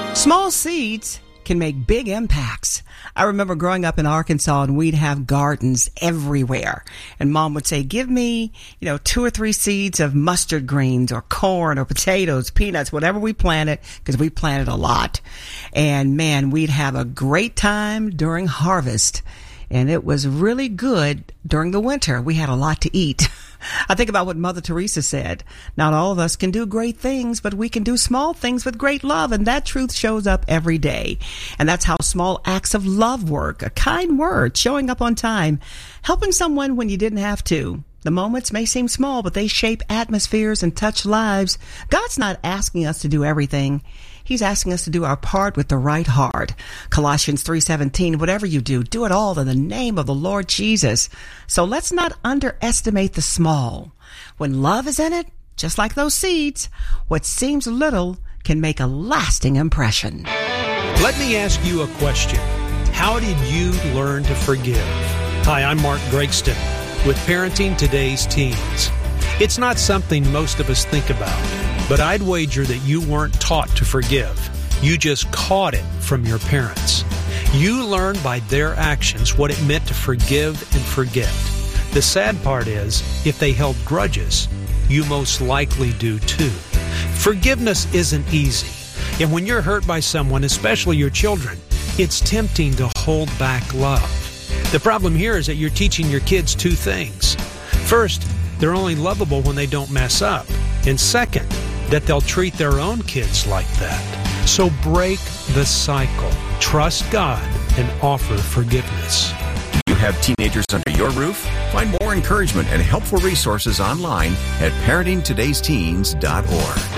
Small seeds can make big impacts. I remember growing up in Arkansas and we'd have gardens everywhere. And Mom would say, give me, 2 or 3 seeds of mustard greens or corn or potatoes, peanuts, whatever we planted, because we planted a lot. And man, we'd have a great time during harvest. And it was really good during the winter. We had a lot to eat. I think about what Mother Teresa said. Not all of us can do great things, but we can do small things with great love. And that truth shows up every day. And that's how small acts of love work. A kind word, showing up on time, helping someone when you didn't have to. The moments may seem small, but they shape atmospheres and touch lives. God's not asking us to do everything. He's asking us to do our part with the right heart. Colossians 3:17, whatever you do, do it all in the name of the Lord Jesus. So let's not underestimate the small. When love is in it, just like those seeds, what seems little can make a lasting impression. Let me ask you a question. How did you learn to forgive? Hi, I'm Mark Gregston with Parenting Today's Teens. It's not something most of us think about, but I'd wager that you weren't taught to forgive. You just caught it from your parents. You learned by their actions what it meant to forgive and forget. The sad part is, if they held grudges, you most likely do too. Forgiveness isn't easy, and when you're hurt by someone, especially your children, it's tempting to hold back love. The problem here is that you're teaching your kids 2 things. First, they're only lovable when they don't mess up. And second, that they'll treat their own kids like that. So break the cycle. Trust God and offer forgiveness. Do you have teenagers under your roof? Find more encouragement and helpful resources online at parentingtodaysteens.org.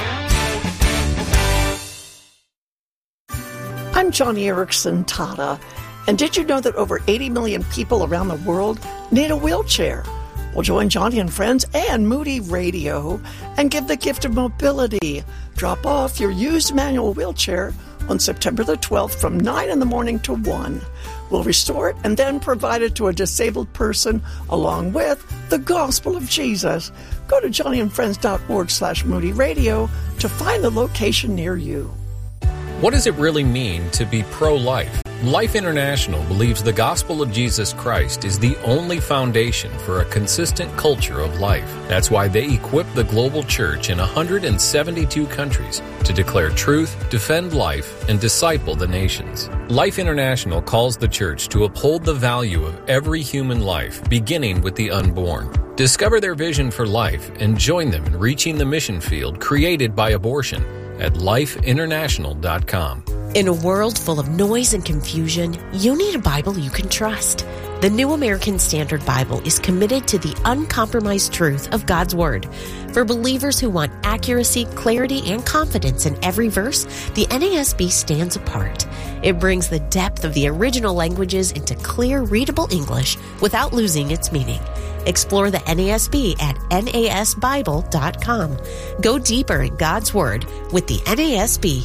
I'm Johnny Erickson Tata, and did you know that over 80 million people around the world need a wheelchair? Well, join Johnny and Friends and Moody Radio and give the gift of mobility. Drop off your used manual wheelchair on September the 12th from 9 in the morning to 1. We'll restore it and then provide it to a disabled person along with the gospel of Jesus. Go to johnnyandfriends.org/Moody Radio to find the location near you. What does it really mean to be pro-life? Life International believes the gospel of Jesus Christ is the only foundation for a consistent culture of life. That's why they equip the global church in 172 countries to declare truth, defend life, and disciple the nations. Life International calls the church to uphold the value of every human life, beginning with the unborn. Discover their vision for life and join them in reaching the mission field created by abortion at lifeinternational.com. In a world full of noise and confusion, you need a Bible you can trust. The New American Standard Bible is committed to the uncompromised truth of God's Word. For believers who want accuracy, clarity, and confidence in every verse, the NASB stands apart. It brings the depth of the original languages into clear, readable English without losing its meaning. Explore the NASB at nasbible.com. Go deeper in God's Word with the NASB.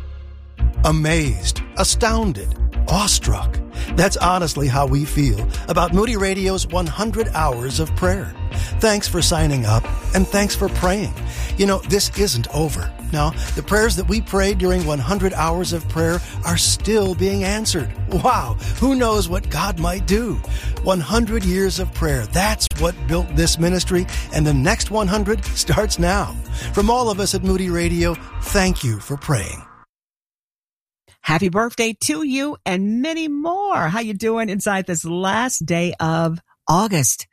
Amazed, astounded, awestruck. That's honestly how we feel about Moody Radio's 100 Hours of Prayer. Thanks for signing up, and thanks for praying. This isn't over. Now, the prayers that we prayed during 100 Hours of Prayer are still being answered. Wow, who knows what God might do? 100 years of prayer, that's what built this ministry, and the next 100 starts now. From all of us at Moody Radio, thank you for praying. Happy birthday to you and many more. How you doing inside this last day of August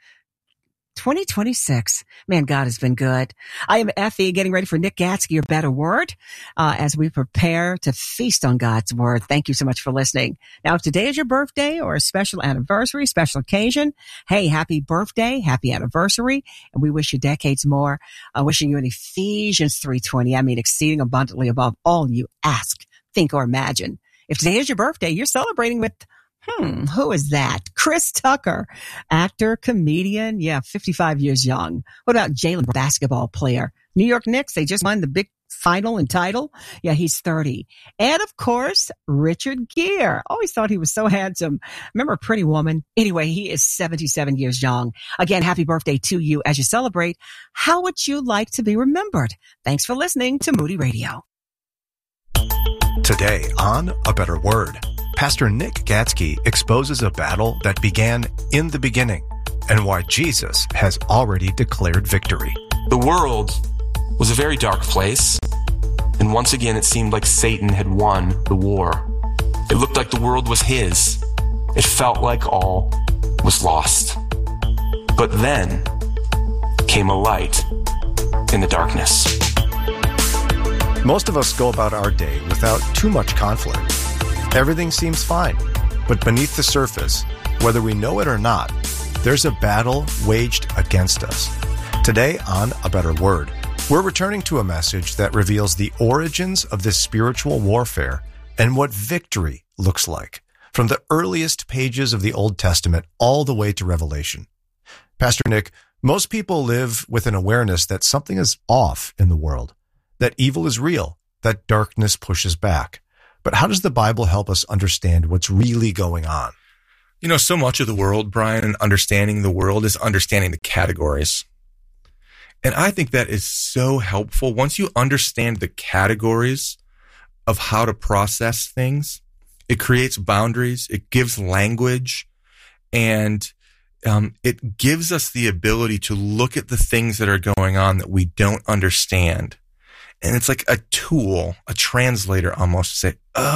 2026? Man, God has been good. I am Effie, getting ready for Nick Gatsky, Your Better Word, as we prepare to feast on God's Word. Thank you so much for listening. Now, if today is your birthday or a special anniversary, special occasion, hey, happy birthday, happy anniversary, and we wish you decades more. Wishing you an Ephesians 3:20, exceeding abundantly above all you ask, think, or imagine. If today is your birthday, you're celebrating with, who is that? Chris Tucker, actor, comedian, 55 years young. What about Jalen, basketball player? New York Knicks, they just won the big final and title. Yeah, he's 30. And of course, Richard Gere. Always thought he was so handsome. Remember Pretty Woman? Anyway, he is 77 years young. Again, happy birthday to you as you celebrate. How would you like to be remembered? Thanks for listening to Moody Radio. Today on A Better Word, Pastor Nick Gatsky exposes a battle that began in the beginning and why Jesus has already declared victory. The world was a very dark place, and once again it seemed like Satan had won the war. It looked like the world was his. It felt like all was lost. But then came a light in the darkness. Most of us go about our day without too much conflict. Everything seems fine, but beneath the surface, whether we know it or not, there's a battle waged against us. Today on A Better Word, we're returning to a message that reveals the origins of this spiritual warfare and what victory looks like, from the earliest pages of the Old Testament all the way to Revelation. Pastor Nick, most people live with an awareness that something is off in the world, that evil is real, that darkness pushes back. But how does the Bible help us understand what's really going on? You know, so much of the world, Brian, and understanding the world is understanding the categories. And I think that is so helpful. Once you understand the categories of how to process things, it creates boundaries, it gives language, and it gives us the ability to look at the things that are going on that we don't understand. And it's like a tool, a translator almost, to say,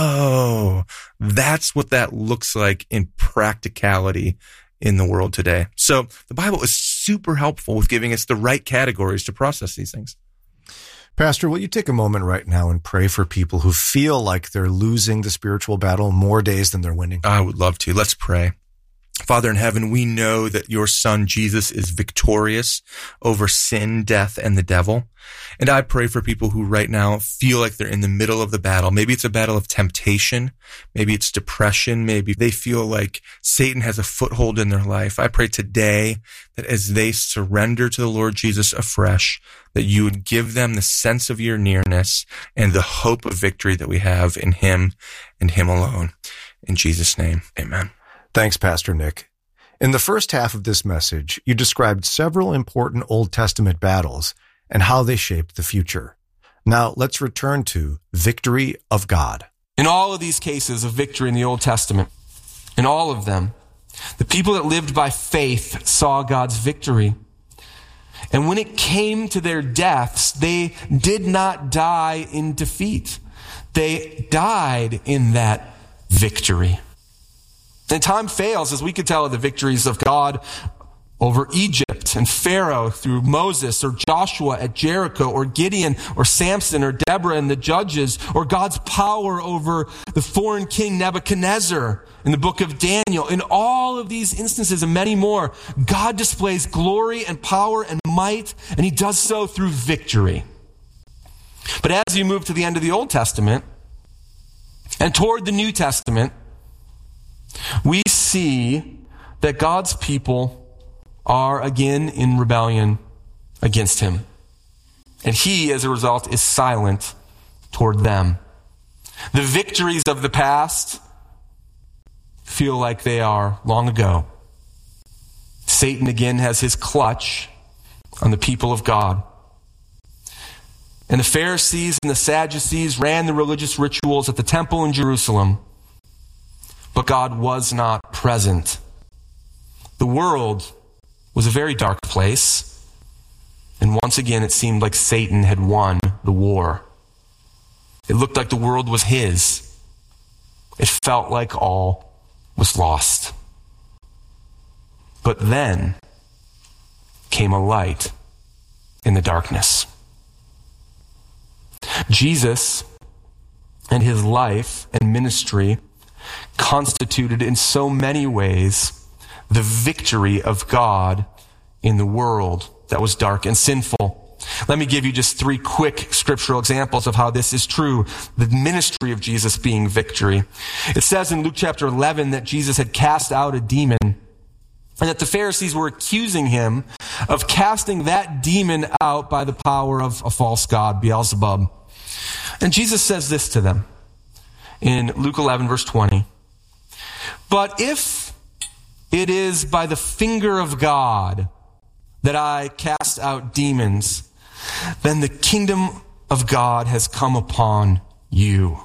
oh, that's what that looks like in practicality in the world today. So the Bible is super helpful with giving us the right categories to process these things. Pastor, will you take a moment right now and pray for people who feel like they're losing the spiritual battle more days than they're winning? I would love to. Let's pray. Father in heaven, we know that your son Jesus is victorious over sin, death, and the devil. And I pray for people who right now feel like they're in the middle of the battle. Maybe it's a battle of temptation. Maybe it's depression. Maybe they feel like Satan has a foothold in their life. I pray today that as they surrender to the Lord Jesus afresh, that you would give them the sense of your nearness and the hope of victory that we have in him and him alone. In Jesus' name, amen. Thanks, Pastor Nick. In the first half of this message, you described several important Old Testament battles and how they shaped the future. Now, let's return to victory of God. In all of these cases of victory in the Old Testament, in all of them, the people that lived by faith saw God's victory. And when it came to their deaths, they did not die in defeat. They died in that victory. And time fails, as we could tell of the victories of God over Egypt and Pharaoh through Moses or Joshua at Jericho or Gideon or Samson or Deborah and the judges, or God's power over the foreign king Nebuchadnezzar in the book of Daniel. In all of these instances and many more, God displays glory and power and might, and he does so through victory. But as you move to the end of the Old Testament and toward the New Testament, we see that God's people are again in rebellion against him. And he, as a result, is silent toward them. The victories of the past feel like they are long ago. Satan again has his clutch on the people of God. And the Pharisees and the Sadducees ran the religious rituals at the temple in Jerusalem. But God was not present. The world was a very dark place. And once again, it seemed like Satan had won the war. It looked like the world was his. It felt like all was lost. But then came a light in the darkness. Jesus and his life and ministry constituted in so many ways the victory of God in the world that was dark and sinful. Let me give you just 3 quick scriptural examples of how this is true. The ministry of Jesus being victory. It says in Luke chapter 11 that Jesus had cast out a demon, and that the Pharisees were accusing him of casting that demon out by the power of a false god, Beelzebub. And Jesus says this to them in Luke 11, verse 20. But if it is by the finger of God that I cast out demons, then the kingdom of God has come upon you.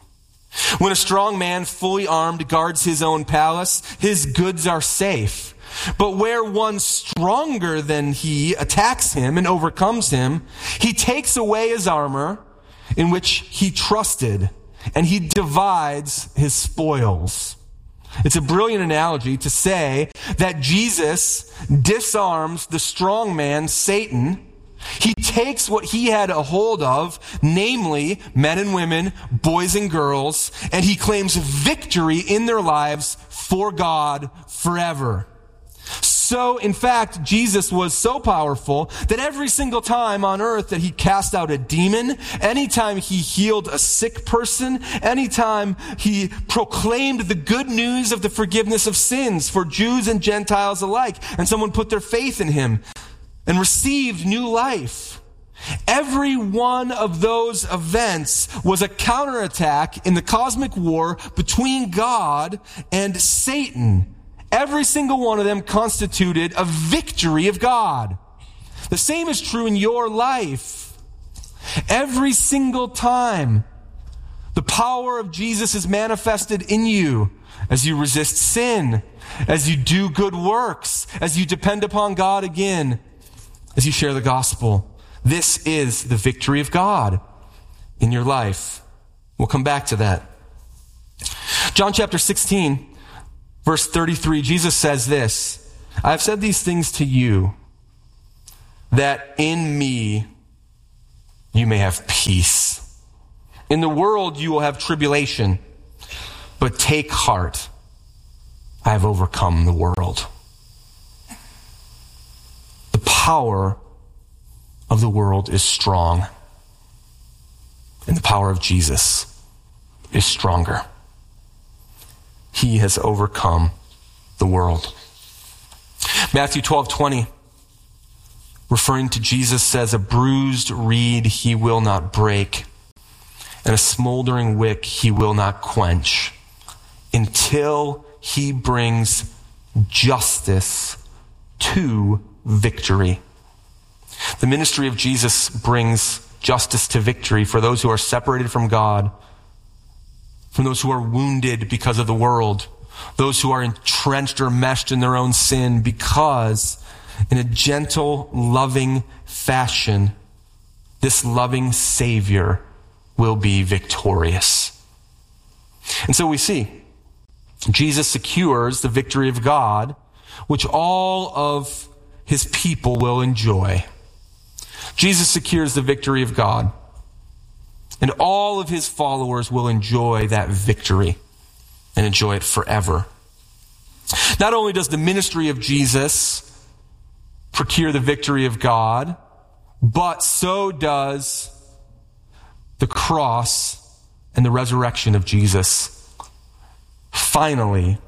When a strong man, fully armed, guards his own palace, his goods are safe. But where one stronger than he attacks him and overcomes him, he takes away his armor in which he trusted, and he divides his spoils. It's a brilliant analogy to say that Jesus disarms the strong man, Satan. He takes what he had a hold of, namely men and women, boys and girls, and he claims victory in their lives for God forever. So, in fact, Jesus was so powerful that every single time on earth that he cast out a demon, anytime he healed a sick person, anytime he proclaimed the good news of the forgiveness of sins for Jews and Gentiles alike, and someone put their faith in him and received new life, every one of those events was a counterattack in the cosmic war between God and Satan. Every single one of them constituted a victory of God. The same is true in your life. Every single time the power of Jesus is manifested in you as you resist sin, as you do good works, as you depend upon God again, as you share the gospel. This is the victory of God in your life. We'll come back to that. John chapter 16. Verse 33, Jesus says this, I have said these things to you, that in me you may have peace. In the world you will have tribulation, but take heart, I have overcome the world. The power of the world is strong, and the power of Jesus is stronger. He has overcome the world. Matthew 12:20, referring to Jesus, says, a bruised reed he will not break, and a smoldering wick he will not quench, until he brings justice to victory. The ministry of Jesus brings justice to victory for those who are separated from God, from those who are wounded because of the world, those who are entrenched or meshed in their own sin, because in a gentle, loving fashion, this loving Savior will be victorious. And so we see Jesus secures the victory of God, which all of his people will enjoy. Jesus secures the victory of God, and all of his followers will enjoy that victory and enjoy it forever. Not only does the ministry of Jesus procure the victory of God, but so does the cross and the resurrection of Jesus finally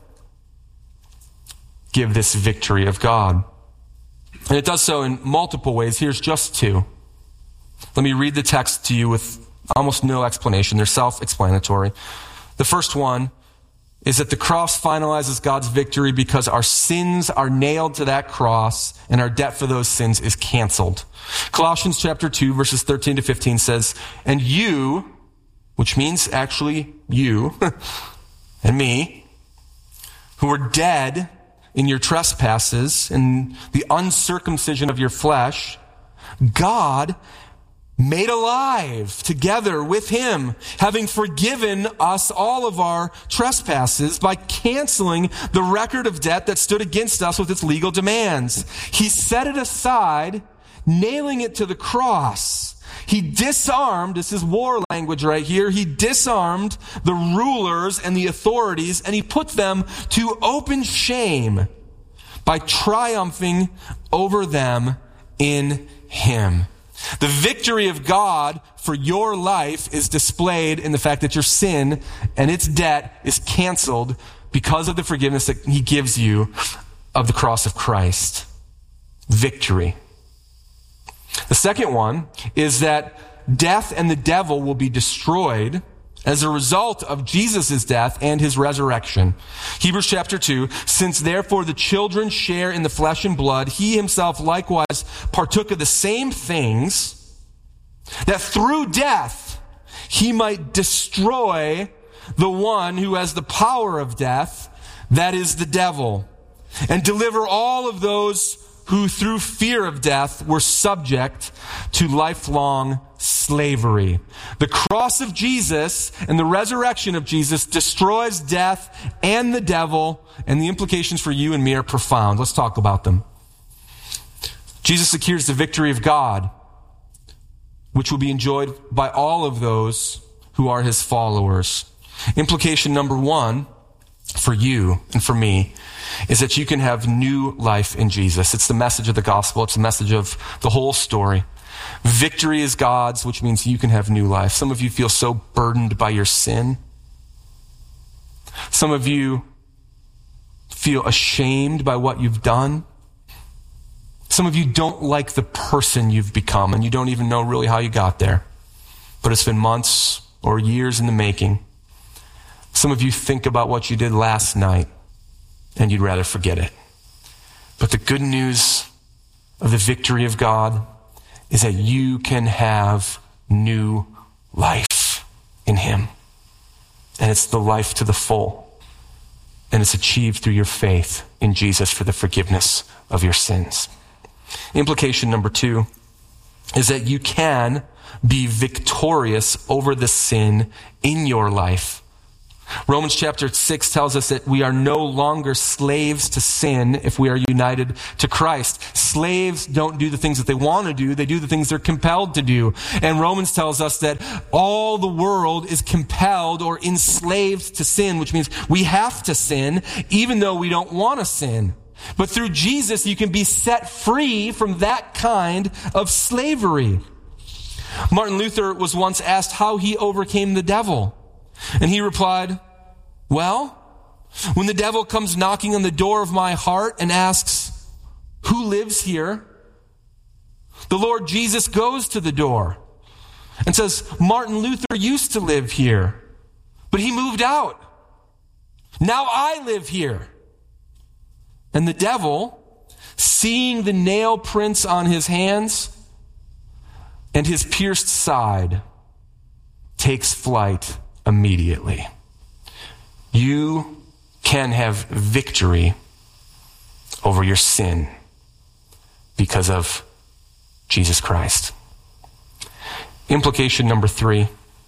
give this victory of God. And it does so in multiple ways. Here's just two. Let me read the text to you with almost no explanation. They're self-explanatory. The first one is that the cross finalizes God's victory because our sins are nailed to that cross and our debt for those sins is canceled. Colossians chapter 2, verses 13 to 15 says, and you, which means actually you and me, who were dead in your trespasses and the uncircumcision of your flesh, God made alive together with him, having forgiven us all of our trespasses by canceling the record of debt that stood against us with its legal demands. He set it aside, nailing it to the cross. He disarmed, this is war language right here, he disarmed the rulers and the authorities, and he put them to open shame by triumphing over them in him. The victory of God for your life is displayed in the fact that your sin and its debt is canceled because of the forgiveness that he gives you of the cross of Christ. Victory. The second one is that death and the devil will be destroyed as a result of Jesus' death and his resurrection. Hebrews chapter 2, since therefore the children share in the flesh and blood, he himself likewise partook of the same things, that through death he might destroy the one who has the power of death, that is the devil, and deliver all of those who through fear of death were subject to lifelong slavery. The cross of Jesus and the resurrection of Jesus destroys death and the devil, and the implications for you and me are profound. Let's talk about them. Jesus secures the victory of God, which will be enjoyed by all of those who are his followers. Implication number one for you and for me is that you can have new life in Jesus. It's the message of the gospel. It's the message of the whole story. Victory is God's, which means you can have new life. Some of you feel so burdened by your sin. Some of you feel ashamed by what you've done. Some of you don't like the person you've become, and you don't even know really how you got there. But it's been months or years in the making. Some of you think about what you did last night, and you'd rather forget it. But the good news of the victory of God is that you can have new life in him. And it's the life to the full. And it's achieved through your faith in Jesus for the forgiveness of your sins. Implication number two is that you can be victorious over the sin in your life. Romans chapter 6 tells us that we are no longer slaves to sin if we are united to Christ. Slaves don't do the things that they want to do. They do the things they're compelled to do. And Romans tells us that all the world is compelled or enslaved to sin, which means we have to sin even though we don't want to sin. But through Jesus, you can be set free from that kind of slavery. Martin Luther was once asked how he overcame the devil. And he replied, well, when the devil comes knocking on the door of my heart and asks, who lives here? The Lord Jesus goes to the door and says, Martin Luther used to live here, but he moved out. Now I live here. And the devil, seeing the nail prints on his hands and his pierced side, takes flight immediately. You can have victory over your sin because of Jesus Christ. Implication number three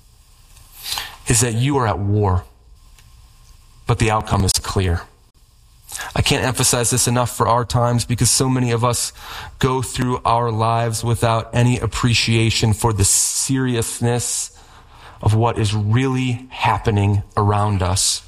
is that you are at war, but the outcome is clear. I can't emphasize this enough for our times because so many of us go through our lives without any appreciation for the seriousness of what is really happening around us.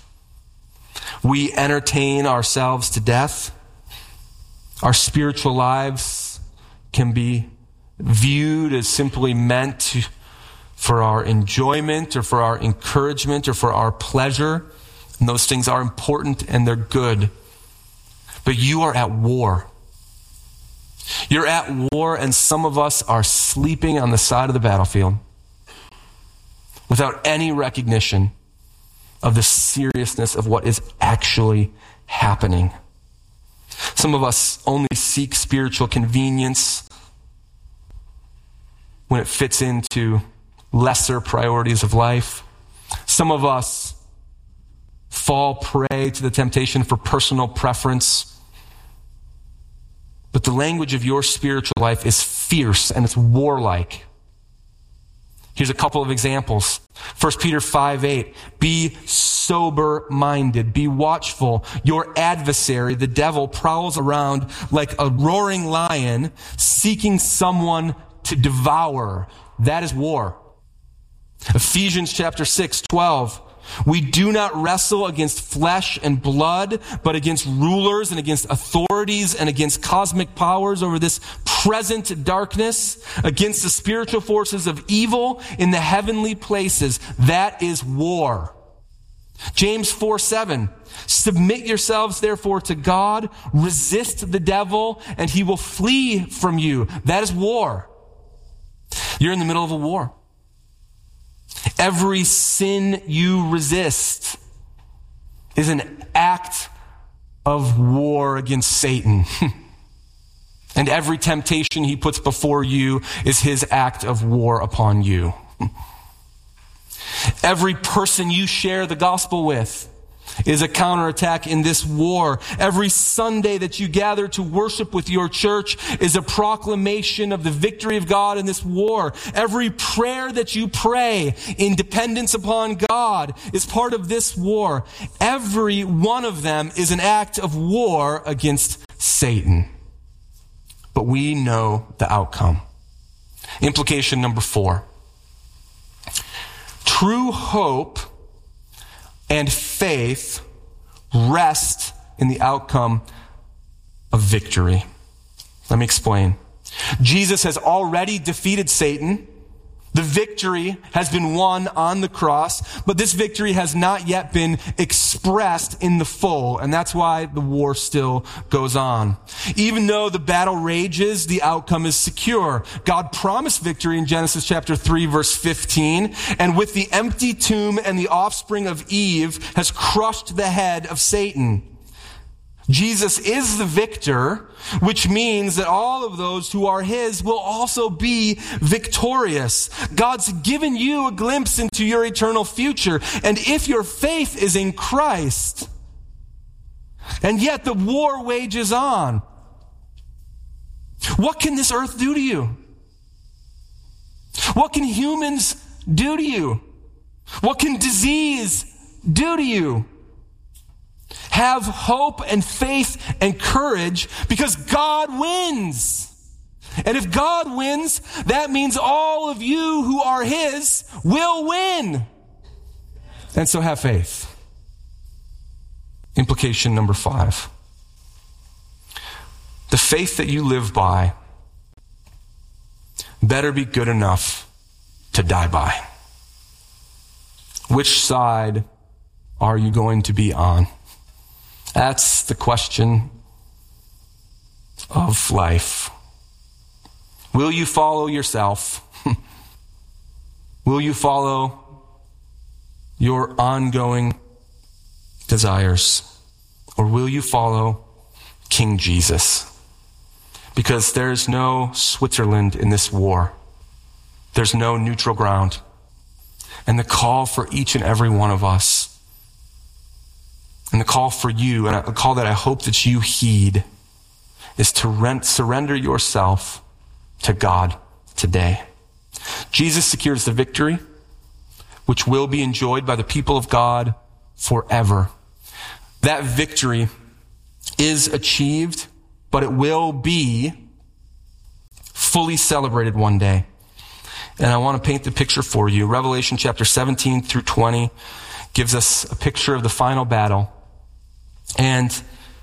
We entertain ourselves to death. Our spiritual lives can be viewed as simply meant for our enjoyment or for our encouragement or for our pleasure. And those things are important and they're good. But you are at war. You're at war, and some of us are sleeping on the side of the battlefield without any recognition of the seriousness of what is actually happening. Some of us only seek spiritual convenience when it fits into lesser priorities of life. Some of us fall prey to the temptation for personal preference. But the language of your spiritual life is fierce and it's warlike. Here's a couple of examples. 1 Peter 5:8. Be sober-minded. Be watchful. Your adversary, the devil, prowls around like a roaring lion, seeking someone to devour. That is war. Ephesians chapter 6:12. We do not wrestle against flesh and blood, but against rulers and against authorities and against cosmic powers over this present darkness, against the spiritual forces of evil in the heavenly places. That is war. James 4:7. Submit yourselves therefore to God, resist the devil, and he will flee from you. That is war. You're in the middle of a war. Every sin you resist is an act of war against Satan. And every temptation he puts before you is his act of war upon you. Every person you share the gospel with is a counterattack in this war. Every Sunday that you gather to worship with your church is a proclamation of the victory of God in this war. Every prayer that you pray in dependence upon God is part of this war. Every one of them is an act of war against Satan. But we know the outcome. Implication number 4. True hope and faith rest in the outcome of victory. Let me explain. Jesus has already defeated Satan. The victory has been won on the cross, but this victory has not yet been expressed in the full, and that's why the war still goes on. Even though the battle rages, the outcome is secure. God promised victory in Genesis chapter 3, verse 15, and with the empty tomb and the offspring of Eve has crushed the head of Satan. Jesus is the victor, which means that all of those who are his will also be victorious. God's given you a glimpse into your eternal future. And if your faith is in Christ, and yet the war wages on, what can this earth do to you? What can humans do to you? What can disease do to you? Have hope and faith and courage because God wins. And if God wins, that means all of you who are his will win. And so have faith. Implication number 5. The faith that you live by better be good enough to die by. Which side are you going to be on? That's the question of life. Will you follow yourself? Will you follow your ongoing desires? Or will you follow King Jesus? Because there's no Switzerland in this war. There's no neutral ground. And the call for each and every one of us, and the call for you, and a call that I hope that you heed, is to surrender yourself to God today. Jesus secures the victory, which will be enjoyed by the people of God forever. That victory is achieved, but it will be fully celebrated one day. And I want to paint the picture for you. Revelation chapter 17 through 20 gives us a picture of the final battle. And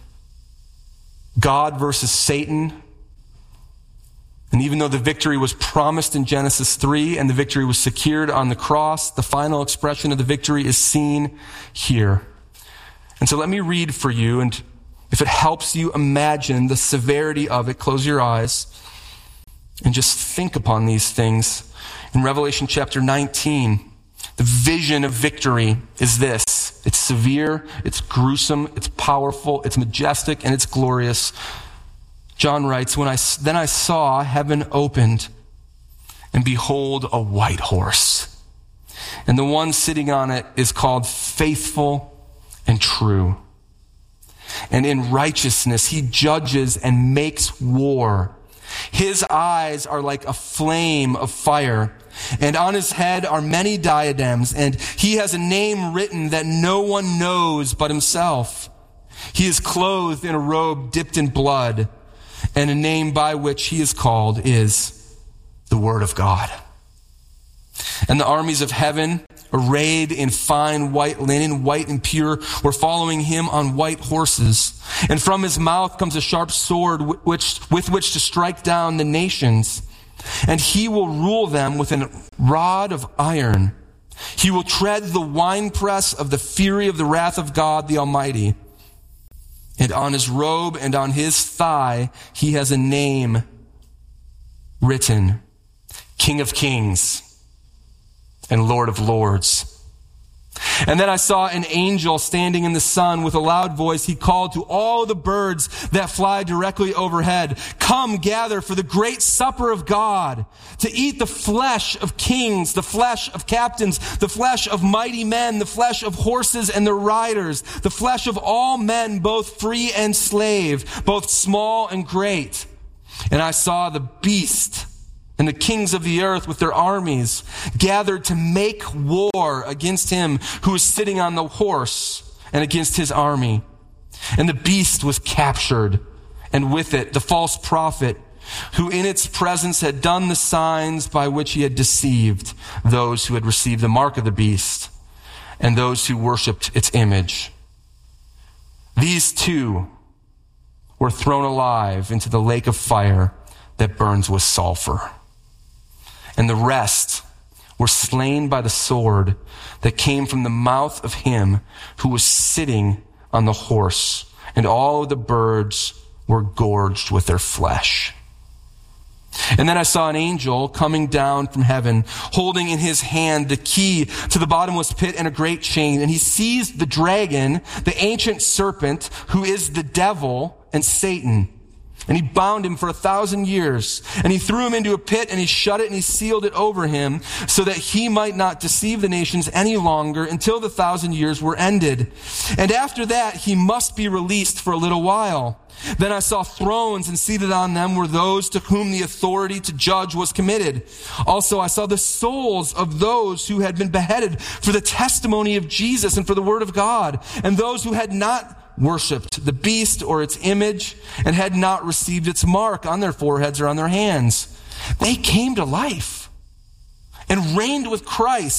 God versus Satan. And even though the victory was promised in Genesis 3 and the victory was secured on the cross, the final expression of the victory is seen here. And so let me read for you, and if it helps you imagine the severity of it, close your eyes and just think upon these things. In Revelation chapter 19, the vision of victory is this. It's severe, it's gruesome, it's powerful, it's majestic, and it's glorious. John writes, Then I saw heaven opened, and behold, a white horse. And the one sitting on it is called Faithful and True. And in righteousness he judges and makes war. His eyes are like a flame of fire, and on his head are many diadems, and he has a name written that no one knows but himself. He is clothed in a robe dipped in blood, and a name by which he is called is the Word of God. And the armies of heaven, arrayed in fine white linen, white and pure, were following him on white horses. And from his mouth comes a sharp sword with which to strike down the nations. And he will rule them with a rod of iron. He will tread the winepress of the fury of the wrath of God the Almighty. And on his robe and on his thigh he has a name written, King of Kings and Lord of Lords. And then I saw an angel standing in the sun with a loud voice. He called to all the birds that fly directly overhead, "Come gather for the great supper of God, to eat the flesh of kings, the flesh of captains, the flesh of mighty men, the flesh of horses and their riders, the flesh of all men, both free and slave, both small and great." And I saw the beast and the kings of the earth with their armies gathered to make war against him who is sitting on the horse and against his army. And the beast was captured, and with it the false prophet, who in its presence had done the signs by which he had deceived those who had received the mark of the beast and those who worshipped its image. These two were thrown alive into the lake of fire that burns with sulfur. And the rest were slain by the sword that came from the mouth of him who was sitting on the horse, and all of the birds were gorged with their flesh. And then I saw an angel coming down from heaven, holding in his hand the key to the bottomless pit and a great chain. And he seized the dragon, the ancient serpent, who is the devil and Satan. And he bound him for 1,000 years. And he threw him into a pit, and he shut it, and he sealed it over him, so that he might not deceive the nations any longer until the 1,000 years were ended. And after that, he must be released for a little while. Then I saw thrones, and seated on them were those to whom the authority to judge was committed. Also, I saw the souls of those who had been beheaded for the testimony of Jesus and for the word of God, and those who had not worshipped the beast or its image and had not received its mark on their foreheads or on their hands. They came to life and reigned with Christ